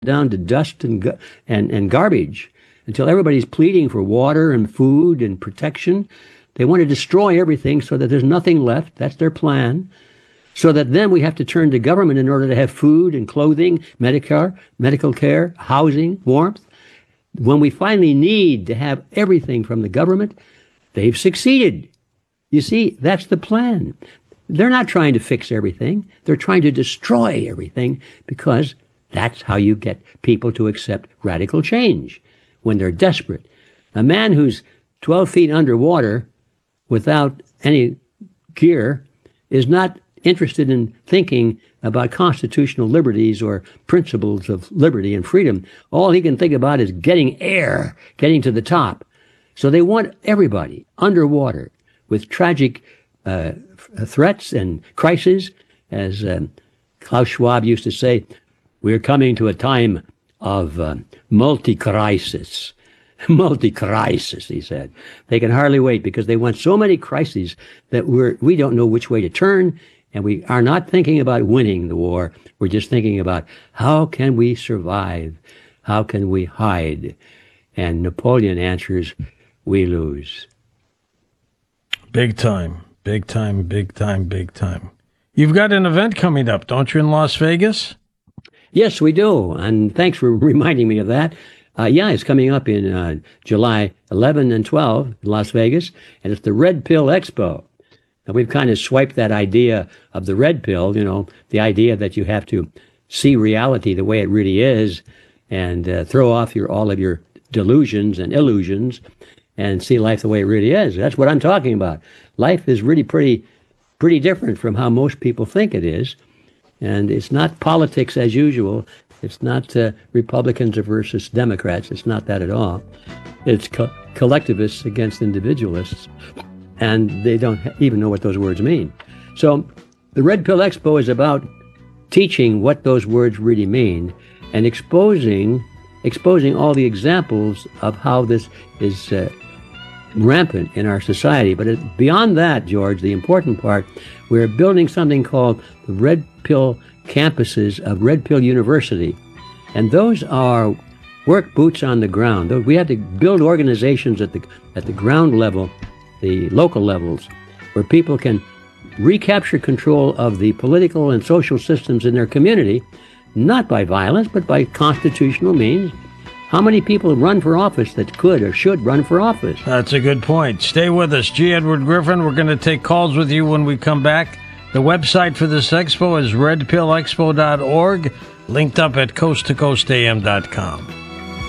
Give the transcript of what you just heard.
down to dust and garbage until everybody's pleading for water and food and protection. They want to destroy everything so that there's nothing left. That's their plan. So that then we have to turn to government in order to have food and clothing, medical care, housing, warmth. When we finally need to have everything from the government, they've succeeded. You see, that's the plan. They're not trying to fix everything. They're trying to destroy everything because that's how you get people to accept radical change when they're desperate. A man who's 12 feet underwater without any gear is not interested in thinking about constitutional liberties or principles of liberty and freedom. All he can think about is getting air, getting to the top. So they want everybody underwater with tragic threats and crises. As Klaus Schwab used to say, we're coming to a time of multi-crisis. Multi-crisis, he said. They can hardly wait because they want so many crises that we don't know which way to turn. And we are not thinking about winning the war. We're just thinking about how can we survive? How can we hide? And Napoleon answers, we lose. Big time, big time, big time, big time. You've got an event coming up, don't you, in Las Vegas? Yes, we do. And thanks for reminding me of that. It's coming up in July 11 and 12 in Las Vegas. And it's the Red Pill Expo. And we've kind of swiped that idea of the red pill, the idea that you have to see reality the way it really is and throw off all of your delusions and illusions and see life the way it really is. That's what I'm talking about. Life is really pretty different from how most people think it is. And it's not politics as usual. It's not Republicans versus Democrats. It's not that at all. It's collectivists against individualists. And they don't even know what those words mean. So the Red Pill Expo is about teaching what those words really mean and exposing all the examples of how this is rampant in our society. But beyond that, George, the important part, we're building something called the Red Pill campuses of Red Pill University. And those are work boots on the ground. We have to build organizations at the ground level, the local levels, where people can recapture control of the political and social systems in their community, not by violence, but by constitutional means. How many people run for office that could or should run for office? That's a good point. Stay with us. G. Edward Griffin, we're going to take calls with you when we come back. The website for this expo is redpillexpo.org, linked up at coasttocoastam.com.